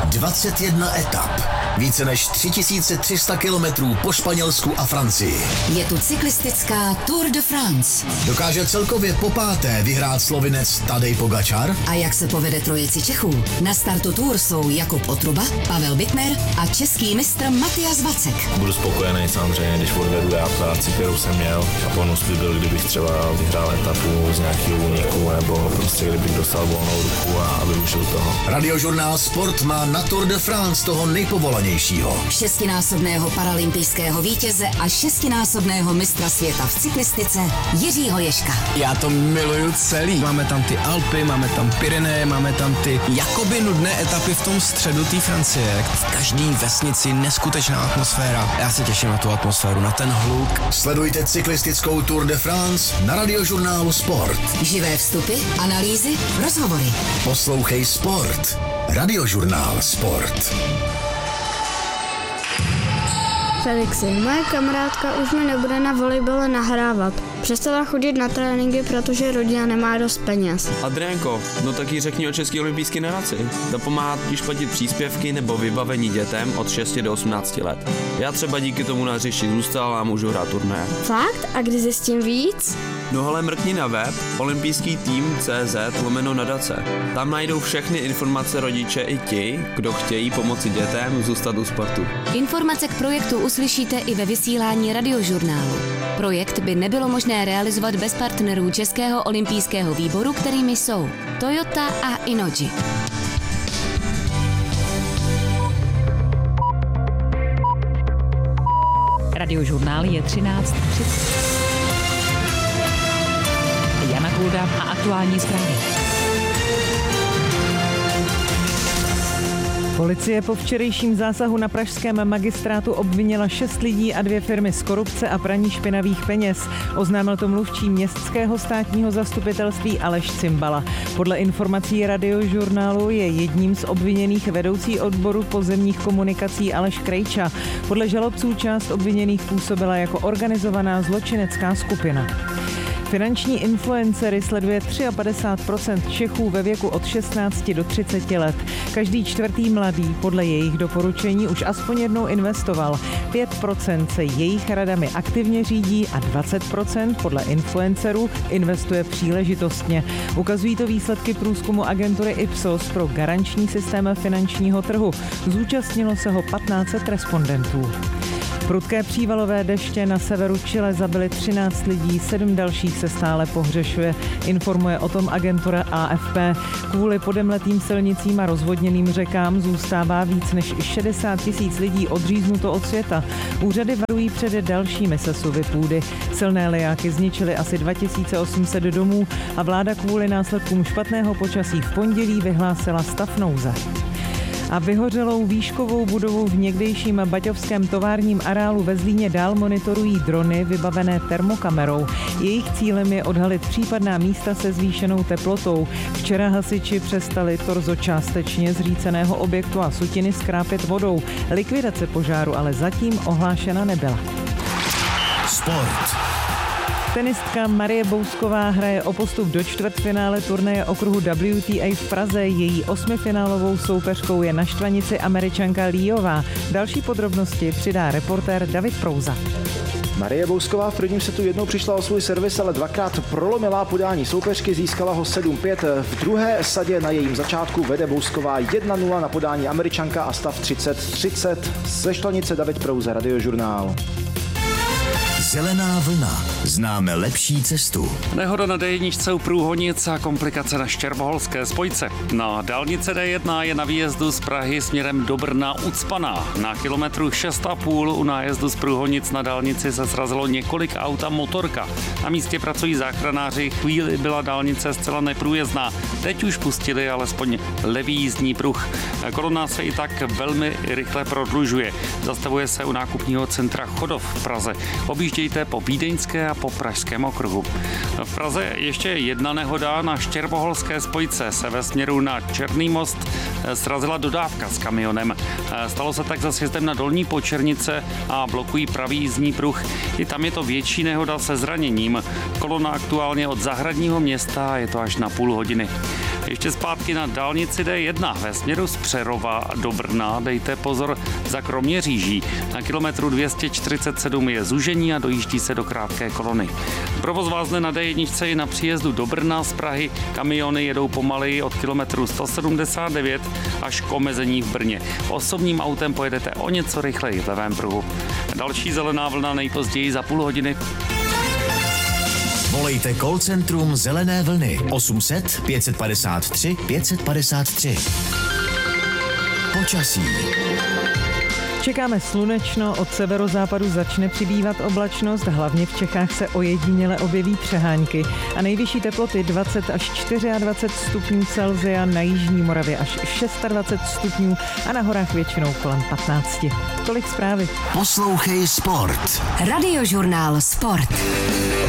21 etap, více než 3300 kilometrů po Španělsku a Francii. Je tu cyklistická Tour de France. Dokáže celkově popáté vyhrát Slovinec Tadej Pogačar? A jak se povede trojici Čechů? Na startu Tour jsou Jakub Otruba, Pavel Bittner a český mistr Matyas Vacek. Budu spokojený samozřejmě, když odvedu já práci, kterou jsem měl, a bonus by byl, kdybych třeba vyhrál etapu z nějakého úniku, nebo prostě kdybych dostal volnou ruku a využil toho. Radiožurnál Sport má na Tour de France toho nejpovolanějšího. 6násobného paralympijského vítěze a 6násobného mistra světa v cyklistice Jiřího Ježka. Já to miluju celý. Máme tam ty Alpy, máme tam Pyreneje, máme tam ty jakoby nudné etapy v tom středu té Francie. V každé vesnici neskutečná atmosféra. Já se těším na tu atmosféru, na ten hluk. Sledujte cyklistickou Tour de France na Radiožurnálu Sport. Živé vstupy, analýzy, rozhovory. Poslouchej Sport. Radiožurnál Sport. Felixi, moje kamarádka už mi nebude na volejbale nahrávat. Přestala chodit na tréninky, protože rodina nemá dost peněz. Adriánko, no tak jí řekni o České olympijské nadaci. To pomáhá totiž platit příspěvky nebo vybavení dětem od 6 do 18 let. Já třeba díky tomu na hřišti zůstal a můžu hrát turné. Fakt? A kdy zjistím víc? No hele, mrkni na web olympijský-tým.cz/nadace. Tam najdou všechny informace rodiče i ti, kdo chtějí pomoci dětem zůstat u sportu. Informace k projektu uslyšíte i ve vysílání Radiožurnálu. Projekt by nebylo možné realizovat bez partnerů Českého olympijského výboru, kterými jsou Toyota a Inoji. Radiožurnál je 13:30. Jana Kulda a aktuální zprávy. Policie po včerejším zásahu na pražském magistrátu obvinila 6 lidí a 2 firmy z korupce a praní špinavých peněz. Oznámil to mluvčí městského státního zastupitelství Aleš Cimbala. Podle informací Radiožurnálu je jedním z obviněných vedoucí odboru pozemních komunikací Aleš Krejča. Podle žalobců část obviněných působila jako organizovaná zločinecká skupina. Finanční influencery sleduje 53% Čechů ve věku od 16 do 30 let. Každý čtvrtý mladý podle jejich doporučení už aspoň jednou investoval. 5% se jejich radami aktivně řídí a 20% podle influencerů investuje příležitostně. Ukazují to výsledky průzkumu agentury Ipsos pro garanční systém finančního trhu. Zúčastnilo se ho 1500 respondentů. Prudké přívalové deště na severu Chile zabily 13 lidí, 7 dalších se stále pohřešuje. Informuje o tom agentura AFP. Kvůli podemletým silnicím a rozvodněným řekám zůstává víc než 60 000 lidí odříznuto od světa. Úřady varují před dalšími sesuvy půdy. Silné lejáky zničily asi 2800 domů a vláda kvůli následkům špatného počasí v pondělí vyhlásila stav nouze. A vyhořelou výškovou budovu v někdejším baťovském továrním areálu ve Zlíně dál monitorují drony vybavené termokamerou. Jejich cílem je odhalit případná místa se zvýšenou teplotou. Včera hasiči přestali torzo částečně zříceného objektu a sutiny skrápět vodou. Likvidace požáru ale zatím ohlášena nebyla. Sport. Tenistka Marie Bousková hraje o postup do čtvrtfinále turnaje okruhu WTA v Praze. Její 8finálovou soupeřkou je na štvanici Američanka Líová. Další podrobnosti přidá reportér David Prouza. Marie Bousková v prvním setu jednou přišla o svůj servis, ale dvakrát prolomila podání soupeřky, získala ho 7-5. V druhé sadě na jejím začátku vede Bousková 1-0 na podání Američanka a stav 30-30. Ze štvanice David Prouza, Radiožurnál. Zelená vlna. Známe lepší cestu. Nehoda na D1 u Průhonic a komplikace na Štěrboholské spojce. Na dálnice D1 je na výjezdu z Prahy směrem do Brna ucpaná. Na kilometru 6,5 u nájezdu z Průhonic na dálnici se srazilo několik aut a motorka. Na místě pracují záchranáři, chvíli byla dálnice zcela neprůjezdná. Teď už pustili alespoň levý jízdní pruh. Kolona se i tak velmi rychle prodlužuje. Zastavuje se u nákupního centra Chodov v Praze. Objíždějte po Vídeňské a po Pražském okruhu. V Praze ještě jedna nehoda. Na Štěrboholské spojce se ve směru na Černý most srazila dodávka s kamionem. Stalo se tak za sjezdem na Dolní Počernice a blokují pravý jízdní pruh. I tam je to větší nehoda se zraněním. Kolona aktuálně od Zahradního města, je to až na půl hodiny. Ještě zpátky na dálnici D1 ve směru z Přerova do Brna. Dejte pozor za Kroměříží. Na kilometru 247 je zúžení a dojíždí se do krátké kolony. Provoz vázne na D1 i na příjezdu do Brna z Prahy. Kamiony jedou pomaleji od kilometru 179 až k omezení v Brně. Osobním autem pojedete o něco rychleji v levém pruhu. Další zelená vlna nejpozději za půl hodiny. Volejte call centrum Zelené vlny 800 553 553. Počasí. Čekáme slunečno, od severozápadu začne přibývat oblačnost, hlavně v Čechách se ojediněle objeví přehánky a nejvyšší teploty 20 až 24 stupňů Celsia, na jižní Moravě až 26 stupňů a na horách většinou kolem 15. Tolik zprávy. Poslouchej Sport. Radiožurnál Sport.